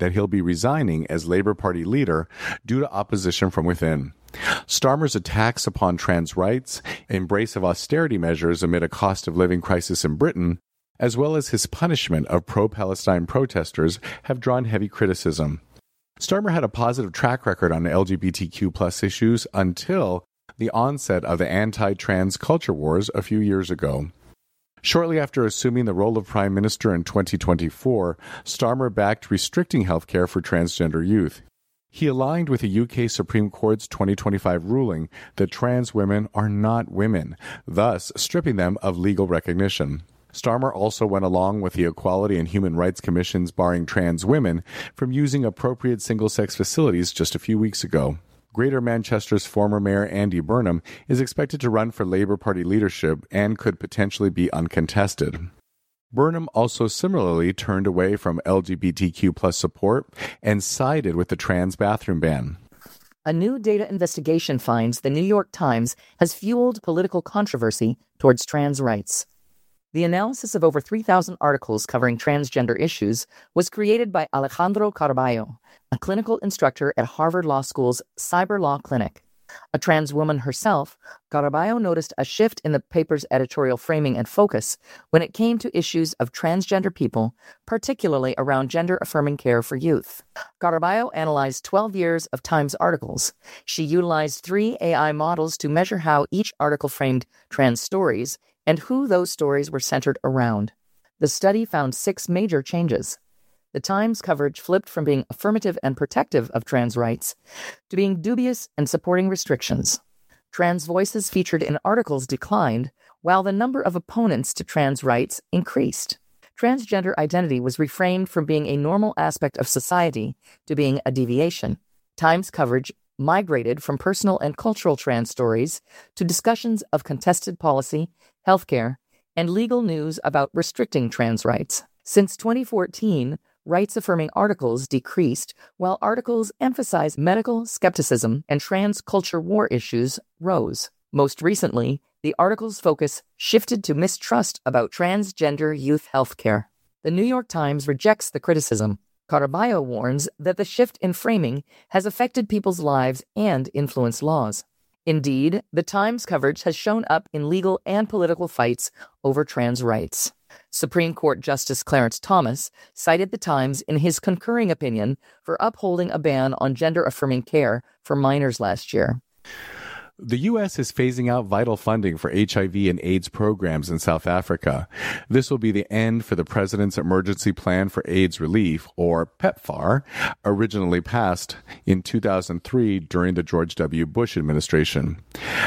that he'll be resigning as Labour Party leader due to opposition from within. Starmer's attacks upon trans rights, embrace of austerity measures amid a cost of living crisis in Britain, as well as his punishment of pro-Palestine protesters have drawn heavy criticism. Starmer had a positive track record on LGBTQ+ issues until the onset of the anti-trans culture wars a few years ago. Shortly after assuming the role of Prime Minister in 2024, Starmer backed restricting healthcare for transgender youth. He aligned with the UK Supreme Court's 2025 ruling that trans women are not women, thus stripping them of legal recognition. Starmer also went along with the Equality and Human Rights Commission's barring trans women from using appropriate single-sex facilities just a few weeks ago. Greater Manchester's former mayor Andy Burnham is expected to run for Labour Party leadership and could potentially be uncontested. Burnham also similarly turned away from LGBTQ+ support and sided with the trans bathroom ban. A new data investigation finds the New York Times has fueled political controversy towards trans rights. The analysis of over 3,000 articles covering transgender issues was created by Alejandro Caraballo, a clinical instructor at Harvard Law School's Cyber Law Clinic. A trans woman herself, Caraballo noticed a shift in the paper's editorial framing and focus when it came to issues of transgender people, particularly around gender-affirming care for youth. Caraballo analyzed 12 years of Times articles. She utilized 3 AI models to measure how each article framed trans stories and who those stories were centered around. The study found 6 major changes. The Times coverage flipped from being affirmative and protective of trans rights to being dubious and supporting restrictions. Trans voices featured in articles declined, while the number of opponents to trans rights increased. Transgender identity was reframed from being a normal aspect of society to being a deviation. Times coverage migrated from personal and cultural trans stories to discussions of contested policy, healthcare, and legal news about restricting trans rights. Since 2014, rights-affirming articles decreased, while articles emphasized medical skepticism and trans culture war issues rose. Most recently, the article's focus shifted to mistrust about transgender youth healthcare. The New York Times rejects the criticism. Caraballo warns that the shift in framing has affected people's lives and influenced laws. Indeed, the Times coverage has shown up in legal and political fights over trans rights. Supreme Court Justice Clarence Thomas cited the Times in his concurring opinion for upholding a ban on gender-affirming care for minors last year. The U.S. is phasing out vital funding for HIV and AIDS programs in South Africa. This will be the end for the President's Emergency Plan for AIDS Relief, or PEPFAR, originally passed in 2003 during the George W. Bush administration.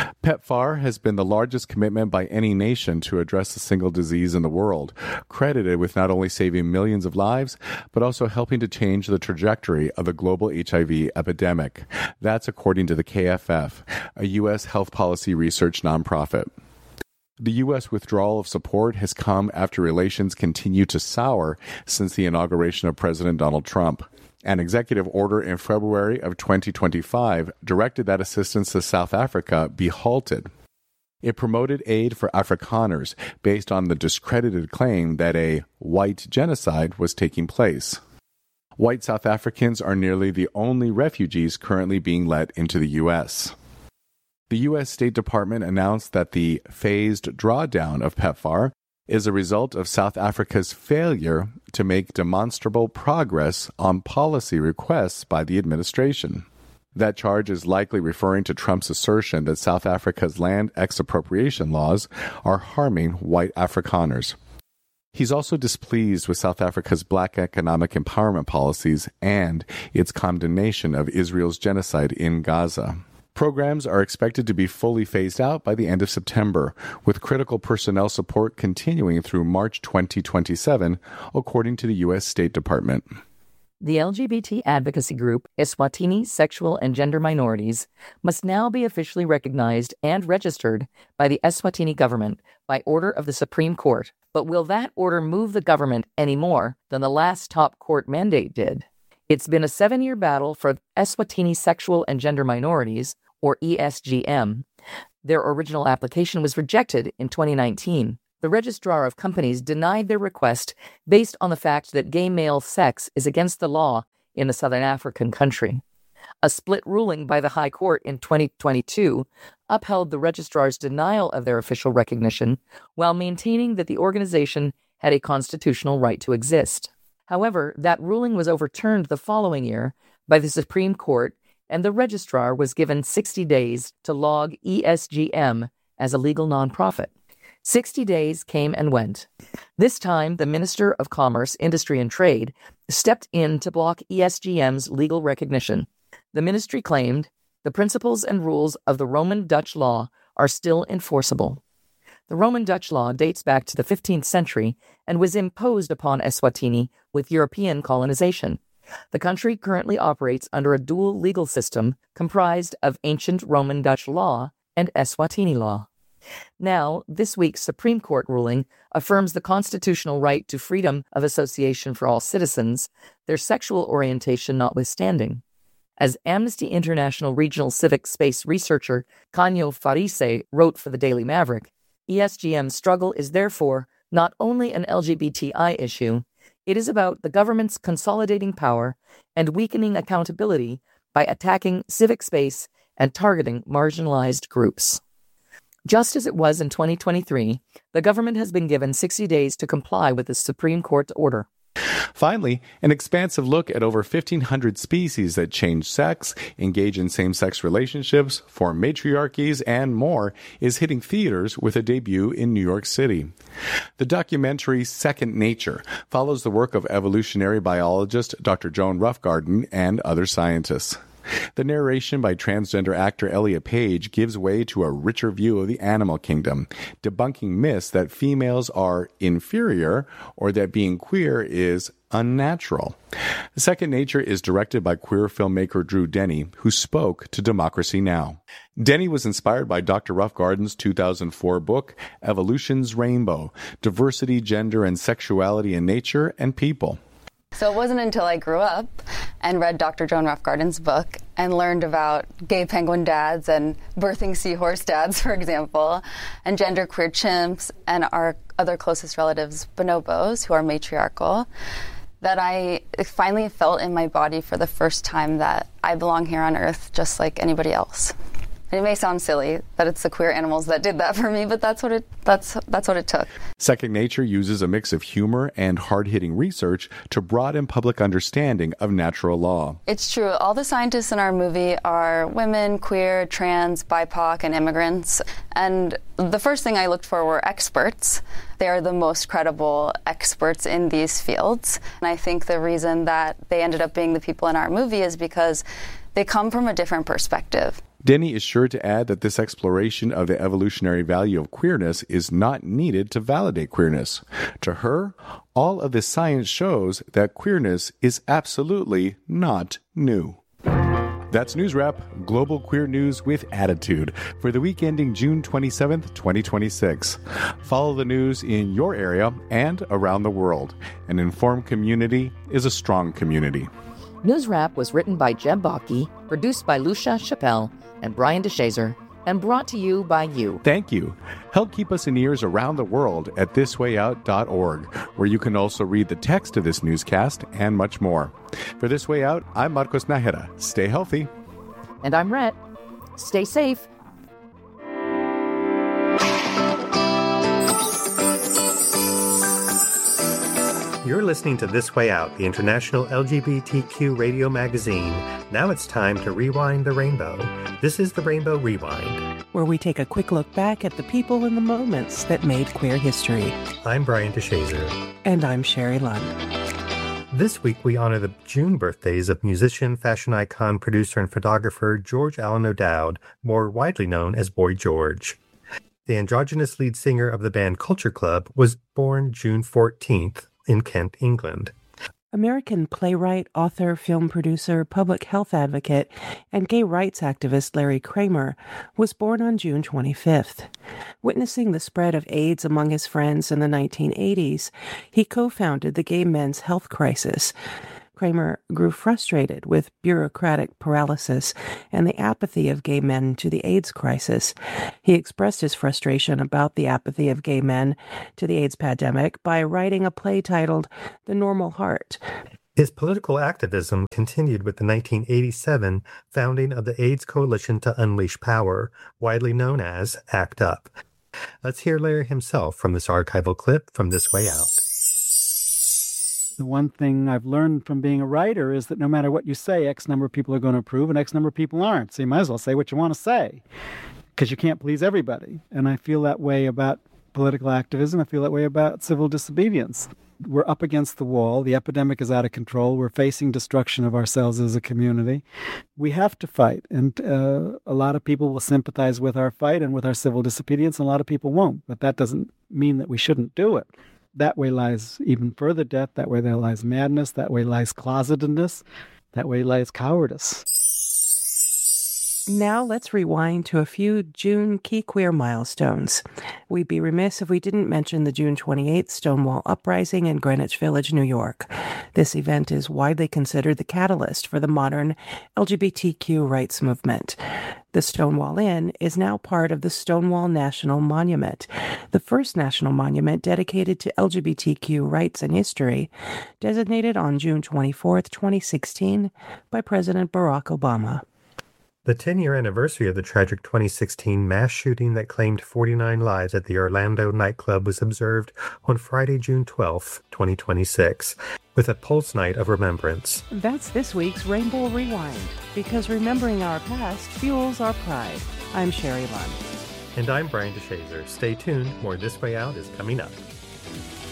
PEPFAR has been the largest commitment by any nation to address a single disease in the world, credited with not only saving millions of lives, but also helping to change the trajectory of the global HIV epidemic. That's according to the KFF, a U.S. health policy research nonprofit. The U.S. withdrawal of support has come after relations continue to sour since the inauguration of President Donald Trump. An executive order in February of 2025 directed that assistance to South Africa be halted. It promoted aid for Afrikaners based on the discredited claim that a white genocide was taking place. White South Africans are nearly the only refugees currently being let into the U.S. The U.S. State Department announced that the phased drawdown of PEPFAR is a result of South Africa's failure to make demonstrable progress on policy requests by the administration. That charge is likely referring to Trump's assertion that South Africa's land expropriation laws are harming white Afrikaners. He's also displeased with South Africa's black economic empowerment policies and its condemnation of Israel's genocide in Gaza. Programs are expected to be fully phased out by the end of September, with critical personnel support continuing through March 2027, according to the U.S. State Department. The LGBT advocacy group Eswatini Sexual and Gender Minorities must now be officially recognized and registered by the Eswatini government by order of the Supreme Court. But will that order move the government any more than the last top court mandate did? It's been a 7-year battle for Eswatini Sexual and Gender Minorities, or ESGM. Their original application was rejected in 2019. The Registrar of Companies denied their request based on the fact that gay male sex is against the law in the southern African country. A split ruling by the High Court in 2022 upheld the registrar's denial of their official recognition while maintaining that the organization had a constitutional right to exist. However, that ruling was overturned the following year by the Supreme Court, and the registrar was given 60 days to log ESGM as a legal nonprofit. 60 days came and went. This time, the Minister of Commerce, Industry and Trade stepped in to block ESGM's legal recognition. The ministry claimed the principles and rules of the Roman Dutch law are still enforceable. The Roman Dutch law dates back to the 15th century and was imposed upon Eswatini with European colonization. The country currently operates under a dual legal system comprised of ancient Roman Dutch law and Eswatini law. Now, this week's Supreme Court ruling affirms the constitutional right to freedom of association for all citizens, their sexual orientation notwithstanding. As Amnesty International regional civic space researcher Kanyo Farise wrote for the Daily Maverick, ESGM's struggle is therefore not only an LGBTI issue, it is about the government's consolidating power and weakening accountability by attacking civic space and targeting marginalized groups. Just as it was in 2023, the government has been given 60 days to comply with the Supreme Court's order. Finally, an expansive look at over 1,500 species that change sex, engage in same-sex relationships, form matriarchies, and more is hitting theaters with a debut in New York City. The documentary Second Nature follows the work of evolutionary biologist Dr. Joan Roughgarden and other scientists. The narration by transgender actor Elliot Page gives way to a richer view of the animal kingdom, debunking myths that females are inferior or that being queer is unnatural. Second Nature is directed by queer filmmaker Drew Denny, who spoke to Democracy Now! Denny was inspired by Dr. Roughgarden's 2004 book, Evolution's Rainbow: Diversity, Gender, and Sexuality in Nature and People. So it wasn't until I grew up and read Dr. Joan Roughgarden's book and learned about gay penguin dads and birthing seahorse dads, for example, and genderqueer chimps and our other closest relatives, bonobos, who are matriarchal, that I finally felt in my body for the first time that I belong here on Earth just like anybody else. It may sound silly that it's the queer animals that did that for me, but that's what it took. Second Nature uses a mix of humor and hard-hitting research to broaden public understanding of natural law. It's true. All the scientists in our movie are women, queer, trans, BIPOC, and immigrants. And the first thing I looked for were experts. They are the most credible experts in these fields. And I think the reason that they ended up being the people in our movie is because they come from a different perspective. Denny is sure to add that this exploration of the evolutionary value of queerness is not needed to validate queerness. To her, all of this science shows that queerness is absolutely not new. That's News Wrap, global queer news with attitude, for the week ending June 27th, 2026. Follow the news in your area and around the world. An informed community is a strong community. News Wrap was written by Jeb Baki, produced by Lucia Chappelle and Brian DeShazer, and brought to you by you. Thank you. Help keep us in ears around the world at thiswayout.org, where you can also read the text of this newscast and much more. For This Way Out, I'm Marcos Najera. Stay healthy. And I'm Rhett. Stay safe. You're listening to This Way Out, the international LGBTQ radio magazine. Now it's time to rewind the rainbow. This is the Rainbow Rewind, where we take a quick look back at the people and the moments that made queer history. I'm Brian DeShazer. And I'm Sherry Lund. This week we honor the June birthdays of musician, fashion icon, producer, and photographer George Allen O'Dowd, more widely known as Boy George. The androgynous lead singer of the band Culture Club was born June 14th in Kent, England. American playwright, author, film producer, public health advocate, and gay rights activist Larry Kramer was born on June 25th. Witnessing the spread of AIDS among his friends in the 1980s, he co-founded the Gay Men's Health Crisis. Kramer grew frustrated with bureaucratic paralysis and the apathy of gay men to the AIDS crisis. He expressed his frustration about the apathy of gay men to the AIDS pandemic by writing a play titled The Normal Heart. His political activism continued with the 1987 founding of the AIDS Coalition to Unleash Power, widely known as ACT UP. Let's hear Larry himself from this archival clip from This Way Out. The one thing I've learned from being a writer is that no matter what you say, X number of people are going to approve and X number of people aren't. So you might as well say what you want to say, because you can't please everybody. And I feel that way about political activism. I feel that way about civil disobedience. We're up against the wall. The epidemic is out of control. We're facing destruction of ourselves as a community. We have to fight. And a lot of people will sympathize with our fight and with our civil disobedience, and a lot of people won't. But that doesn't mean that we shouldn't do it. That way lies even further death. That way there lies madness. That way lies closetedness. That way lies cowardice. Now let's rewind to a few June key queer milestones. We'd be remiss if we didn't mention the June 28th Stonewall Uprising in Greenwich Village, New York. This event is widely considered the catalyst for the modern LGBTQ rights movement. The Stonewall Inn is now part of the Stonewall National Monument, the first national monument dedicated to LGBTQ rights and history, designated on June 24, 2016, by President Barack Obama. The 10-year anniversary of the tragic 2016 mass shooting that claimed 49 lives at the Orlando nightclub was observed on Friday, June 12, 2026, with a pulse night of remembrance. That's this week's Rainbow Rewind, because remembering our past fuels our pride. I'm Sherry Lund. And I'm Brian DeShazer. Stay tuned. More This Way Out is coming up.